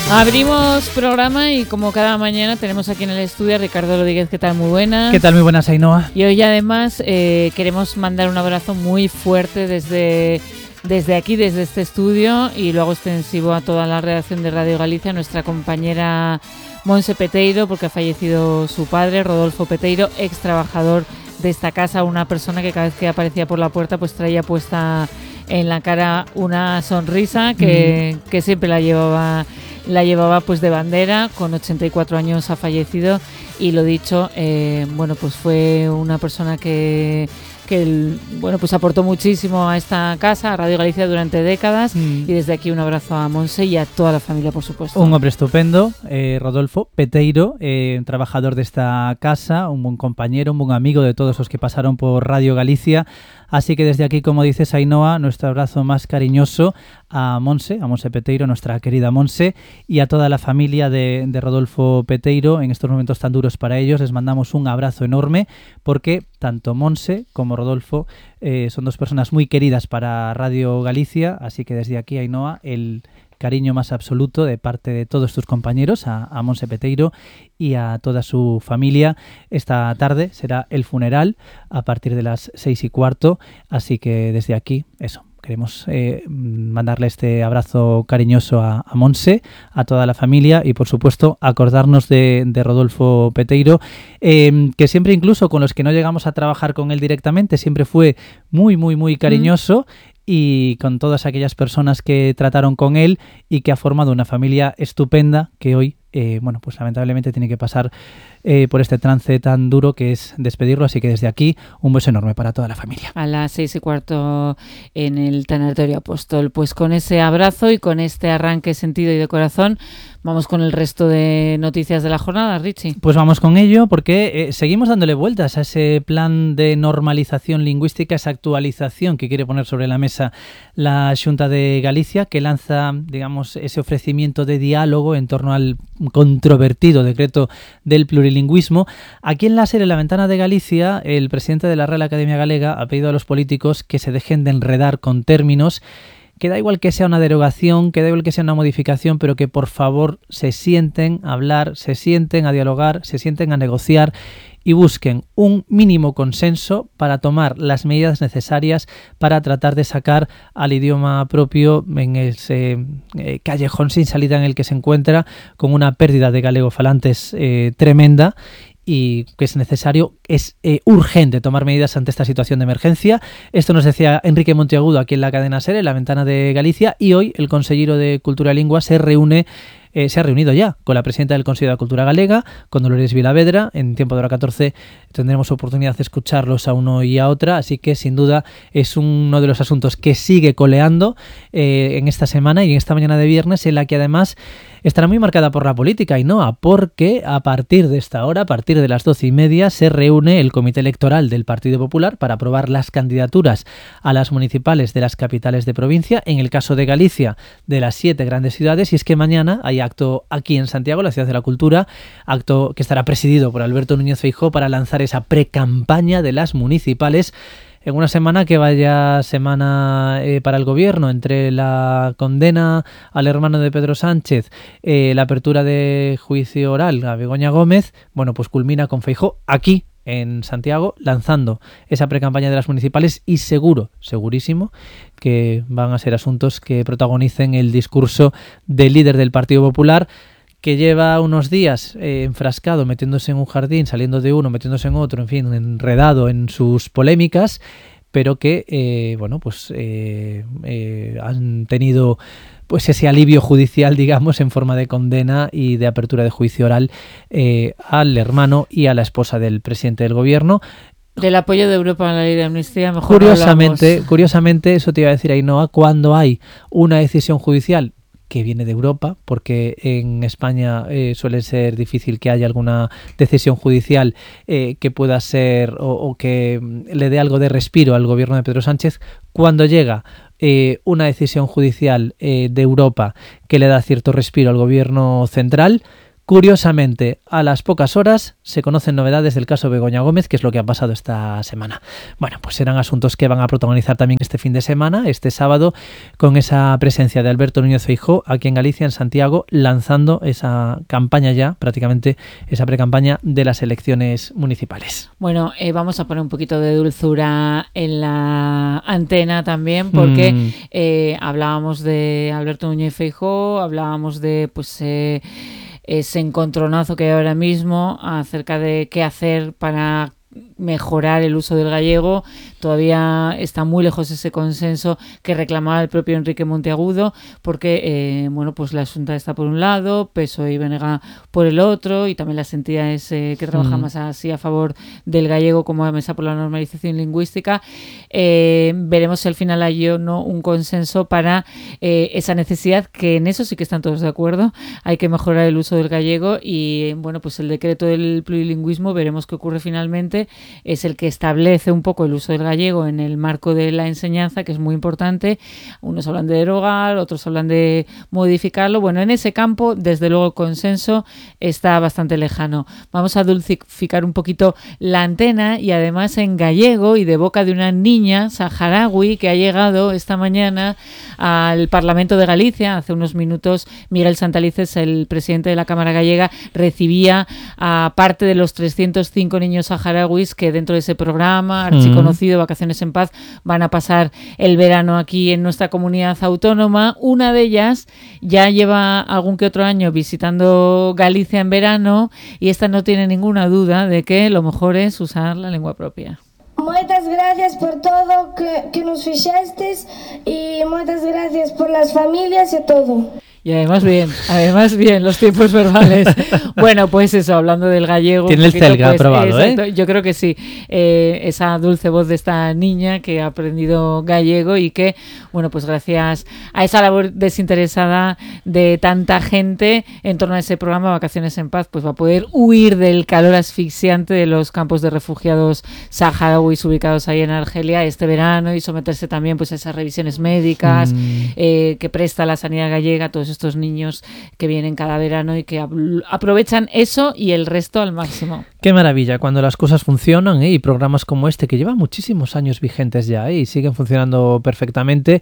Abrimos programa y como cada mañana tenemos aquí en el estudio a Ricardo Rodríguez. ¿Qué tal? Muy buenas. ¿Qué tal? Muy buenas, Ainhoa. Y hoy además queremos mandar un abrazo muy fuerte desde aquí, desde este estudio, y luego extensivo a toda la redacción de Radio Galicia, nuestra compañera Montse Peteiro, porque ha fallecido su padre, Rodolfo Peteiro, ex trabajador de esta casa, una persona que cada vez que aparecía por la puerta pues traía puesta en la cara una sonrisa que siempre la llevaba pues de bandera. Con 84 años ha fallecido, y lo dicho, bueno, pues fue una persona que pues aportó muchísimo a esta casa, a Radio Galicia, durante décadas, y desde aquí un abrazo a Montse y a toda la familia, por supuesto. Un hombre estupendo, Rodolfo Peteiro, trabajador de esta casa, un buen compañero, un buen amigo de todos los que pasaron por Radio Galicia. Así que desde aquí, como dices, Ainhoa, nuestro abrazo más cariñoso a Montse Peteiro, nuestra querida Montse, y a toda la familia de Rodolfo Peteiro en estos momentos tan duros para ellos. Les mandamos un abrazo enorme, porque tanto Montse como Rodolfo son dos personas muy queridas para Radio Galicia. Así que desde aquí, Ainhoa, el cariño más absoluto de parte de todos tus compañeros a Montse Peteiro y a toda su familia. Esta tarde será el funeral a partir de las 6:15, así que desde aquí, eso, queremos mandarle este abrazo cariñoso a Montse, a toda la familia, y por supuesto acordarnos de Rodolfo Peteiro, que siempre, incluso con los que no llegamos a trabajar con él directamente, siempre fue muy, muy, muy cariñoso. Y con todas aquellas personas que trataron con él, y que ha formado una familia estupenda que hoy, bueno, pues lamentablemente tiene que pasar por este trance tan duro que es despedirlo. Así que desde aquí, un beso enorme para toda la familia. A las 6:15 en el Tanatorio Apóstol. Pues con ese abrazo y con este arranque sentido y de corazón, vamos con el resto de noticias de la jornada, Richie. Pues vamos con ello, porque seguimos dándole vueltas a ese plan de normalización lingüística, esa actualización que quiere poner sobre la mesa la Xunta de Galicia, que lanza, digamos, ese ofrecimiento de diálogo en torno al controvertido decreto del plurilingüismo. Aquí en la serie La Ventana de Galicia, el presidente de la Real Academia Galega ha pedido a los políticos que se dejen de enredar con términos, que da igual que sea una derogación, que da igual que sea una modificación, pero que por favor se sienten a hablar, se sienten a dialogar, se sienten a negociar y busquen un mínimo consenso para tomar las medidas necesarias para tratar de sacar al idioma propio en ese callejón sin salida en el que se encuentra, con una pérdida de galegofalantes tremenda, y que es necesario, es urgente tomar medidas ante esta situación de emergencia. Esto nos decía Enrique Monteagudo aquí en la cadena SER, en La Ventana de Galicia, y hoy el consellero de Cultura y Lingua se ha reunido ya con la presidenta del Consejo de Cultura Galega, con Dolores Vilavedra. En Tiempo de Hora 14 tendremos oportunidad de escucharlos a uno y a otra, así que sin duda es uno de los asuntos que sigue coleando en esta semana y en esta mañana de viernes, en la que además estará muy marcada por la política, Ainhoa, porque a partir de esta hora, a partir de las 12:30, se reúne el Comité Electoral del Partido Popular para aprobar las candidaturas a las municipales de las capitales de provincia, en el caso de Galicia, de las 7 grandes ciudades. Y es que mañana hay acto aquí en Santiago, la ciudad de la cultura, acto que estará presidido por Alberto Núñez Feijóo para lanzar esa precampaña de las municipales, en una semana que vaya semana para el gobierno, entre la condena al hermano de Pedro Sánchez, la apertura de juicio oral a Begoña Gómez. Bueno, pues culmina con Feijóo aquí en Santiago lanzando esa precampaña de las municipales, y segurísimo que van a ser asuntos que protagonicen el discurso del líder del Partido Popular, que lleva unos días enfrascado, metiéndose en un jardín, saliendo de uno, metiéndose en otro, en fin, enredado en sus polémicas, pero que, bueno, pues han tenido pues ese alivio judicial, digamos, en forma de condena y de apertura de juicio oral al hermano y a la esposa del presidente del gobierno. Del apoyo de Europa a la ley de amnistía, mejor Curiosamente, eso te iba a decir, Ainhoa, cuando hay una decisión judicial que viene de Europa, porque en España suele ser difícil que haya alguna decisión judicial que pueda ser o que le dé algo de respiro al gobierno de Pedro Sánchez. Cuando llega una decisión judicial de Europa que le da cierto respiro al gobierno central, Curiosamente, a las pocas horas se conocen novedades del caso Begoña Gómez, que es lo que ha pasado esta semana. Bueno, pues serán asuntos que van a protagonizar también este fin de semana, este sábado, con esa presencia de Alberto Núñez Feijóo aquí en Galicia, en Santiago, lanzando esa campaña ya, prácticamente esa precampaña de las elecciones municipales. Bueno, vamos a poner un poquito de dulzura en la antena también, porque hablábamos de Alberto Núñez Feijóo, hablábamos de ese encontronazo que hay ahora mismo acerca de qué hacer para mejorar el uso del gallego. Todavía está muy lejos ese consenso que reclamaba el propio Enrique Monteagudo, porque pues la Xunta está por un lado, PSOE y BNG por el otro, y también las entidades que trabajan más así a favor del gallego, como la Mesa por la Normalización Lingüística. Veremos si al final hay o no un consenso para esa necesidad, que en eso sí que están todos de acuerdo. Hay que mejorar el uso del gallego y pues el decreto del plurilingüismo, veremos qué ocurre finalmente. Es el que establece un poco el uso del gallego en el marco de la enseñanza, que es muy importante. Unos hablan de derogar, otros hablan de modificarlo. Bueno, en ese campo, desde luego, el consenso está bastante lejano. Vamos a dulcificar un poquito la antena, y además en gallego y de boca de una niña saharaui que ha llegado esta mañana al Parlamento de Galicia. Hace unos minutos, Miguel Santalices, el presidente de la Cámara Gallega, recibía a parte de los 305 niños saharauis que dentro de ese programa archiconocido Vacaciones en Paz van a pasar el verano aquí en nuestra comunidad autónoma. Una de ellas ya lleva algún que otro año visitando Galicia en verano, y esta no tiene ninguna duda de que lo mejor es usar la lengua propia. Moitas gracias por todo que nos fixestes, e moitas gracias por las familias e todo. Y además bien, los tiempos verbales. Bueno, pues eso, hablando del gallego. Tiene el CELGA aprobado, exacto, yo creo que sí. Esa dulce voz de esta niña que ha aprendido gallego y que, pues gracias a esa labor desinteresada de tanta gente en torno a ese programa Vacaciones en Paz, pues va a poder huir del calor asfixiante de los campos de refugiados saharauis ubicados ahí en Argelia este verano, y someterse también pues a esas revisiones médicas que presta la sanidad gallega a todos estos niños que vienen cada verano y que aprovechan eso y el resto al máximo. Qué maravilla cuando las cosas funcionan, y programas como este que llevan muchísimos años vigentes ya y siguen funcionando perfectamente,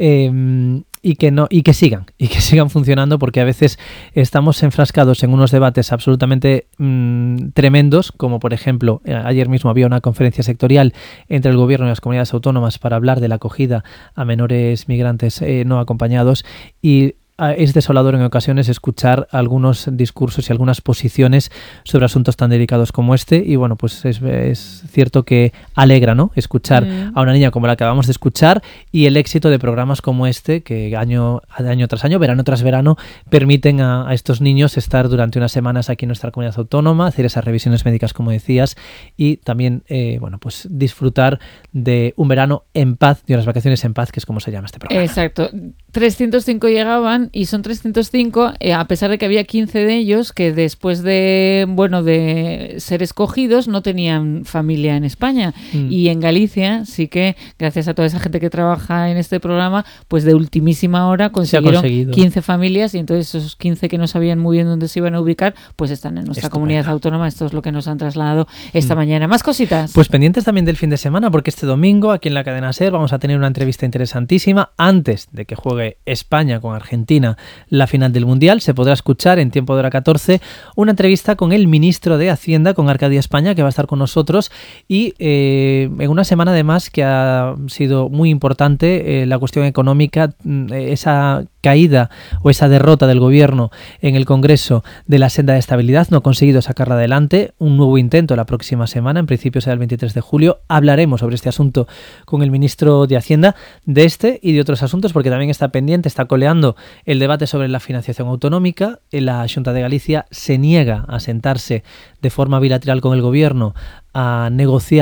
y que sigan funcionando, porque a veces estamos enfrascados en unos debates absolutamente tremendos, como por ejemplo ayer mismo había una conferencia sectorial entre el gobierno y las comunidades autónomas para hablar de la acogida a menores migrantes no acompañados, y es desolador en ocasiones escuchar algunos discursos y algunas posiciones sobre asuntos tan delicados como este, y pues es cierto que alegra, ¿no?, escuchar a una niña como la que acabamos de escuchar, y el éxito de programas como este que año tras año, verano tras verano, permiten a estos niños estar durante unas semanas aquí en nuestra comunidad autónoma, hacer esas revisiones médicas como decías, y también pues disfrutar de un verano en paz, de unas vacaciones en paz, que es como se llama este programa. Exacto. 305 llegaban, y son 305 a pesar de que había 15 de ellos que después de ser escogidos no tenían familia en España, y en Galicia sí que, gracias a toda esa gente que trabaja en este programa, pues de ultimísima hora consiguieron 15 familias, y entonces esos 15 que no sabían muy bien dónde se iban a ubicar, pues están en nuestra comunidad autónoma. Esto es lo que nos han trasladado esta mañana. Más cositas. Pues pendientes también del fin de semana, porque este domingo aquí en la cadena SER vamos a tener una entrevista interesantísima antes de que juegue España con Argentina la final del Mundial. Se podrá escuchar en tiempo de hora 14 una entrevista con el ministro de Hacienda, con Arcadia España, que va a estar con nosotros, y en una semana además que ha sido muy importante la cuestión económica, esa caída o esa derrota del gobierno en el Congreso de la senda de estabilidad, no ha conseguido sacarla adelante. Un nuevo intento la próxima semana, en principio será el 23 de julio. Hablaremos sobre este asunto con el ministro de Hacienda, de este y de otros asuntos, porque también está pendiente, está coleando el debate sobre la financiación autonómica. La Xunta de Galicia se niega a sentarse de forma bilateral con el gobierno a negociar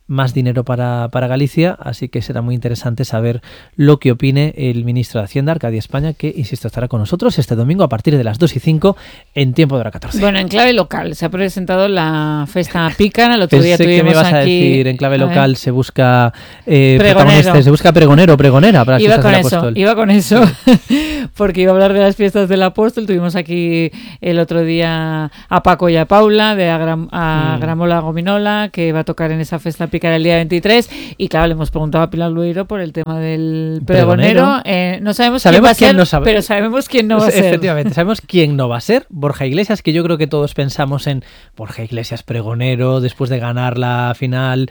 más dinero para Galicia, así que será muy interesante saber lo que opine el ministro de Hacienda, Arcadio España, que, insisto, estará con nosotros este domingo a partir de las 2:05 en Tiempo de Hora 14. Bueno, en clave local se ha presentado la Festa Pícara. El otro día Pensé tuvimos que me ibas aquí... a decir, en clave local se busca pregonero. Se busca pregonero o pregonera para las fiestas del Apóstol. Iba con eso, porque iba a hablar de las fiestas del Apóstol. Tuvimos aquí el otro día a Paco y a Paula de Gramola Gominola, que va a tocar en esa Festa Pícara el día 23, y claro, le hemos preguntado a Pilar Lueiro por el tema del pregonero. No sabemos quién va a ser, pero sabemos quién no va a ser. Efectivamente, sabemos quién no va a ser. Borja Iglesias, que yo creo que todos pensamos en Borja Iglesias pregonero, después de ganar la final,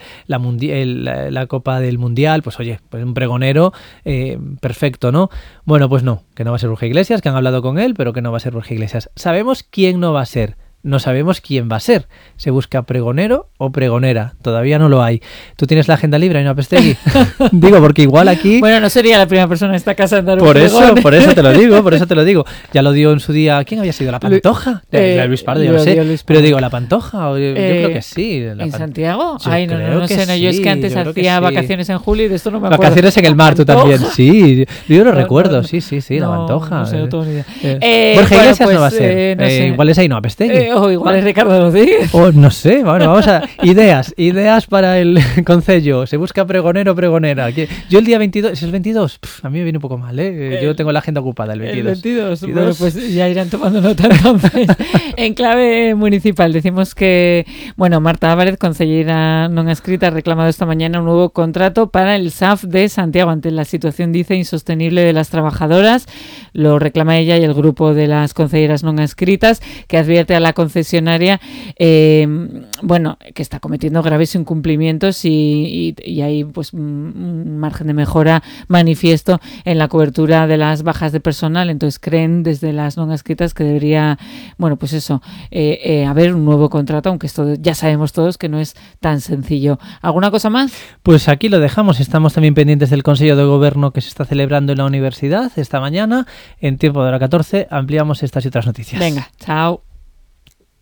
la Copa del Mundial, pues oye, pues un pregonero perfecto, ¿no? Bueno, pues no, que no va a ser Borja Iglesias, que han hablado con él, pero que no va a ser Borja Iglesias. Sabemos quién no va a ser. No sabemos quién va a ser. Se busca pregonero o pregonera. Todavía no lo hay. ¿Tú tienes la agenda libre, Ainhoa Apestegui? Digo, porque igual aquí... Bueno, no sería la primera persona en esta casa en dar un pregón. Por eso te lo digo. Ya lo dio en su día... ¿Quién había sido? ¿La Pantoja? Luis Pardo, yo no sé. Pero digo, ¿la Pantoja? Yo creo que sí. ¿En Santiago? Ay, no sé. No, yo es que antes hacía vacaciones en julio y de esto no me acuerdo. Vacaciones en el mar, tú también. Sí, yo lo recuerdo. Sí, la Pantoja. No sé, no tengo ni idea. Borja Iglesias no va a ser. No sé. Igual es Ainhoa Apestegui. O igual es Ricardo Rodríguez. No sé, bueno, vamos a... Ideas para el concello. Se busca pregonero o pregonera. Yo el día 22, ¿es el 22? A mí me viene un poco mal, ¿eh? Yo tengo la agenda ocupada el 22. El 22. Bueno, pues ya irán tomando nota entonces. En clave municipal decimos que, bueno, Marta Álvarez, concellera non adscrita, ha reclamado esta mañana un nuevo contrato para el SAF de Santiago ante la situación, dice, insostenible de las trabajadoras. Lo reclama ella y el grupo de las concelleras non adscritas, que advierte a la concesionaria que está cometiendo graves incumplimientos y hay pues un margen de mejora manifiesto en la cobertura de las bajas de personal. Entonces creen desde las non adscritas que debería, haber un nuevo contrato, aunque esto ya sabemos todos que no es tan sencillo. ¿Alguna cosa más? Pues aquí lo dejamos. Estamos también pendientes del Consejo de Gobierno que se está celebrando en la universidad esta mañana. En Tiempo de Hora 14 ampliamos estas y otras noticias. Venga, chao.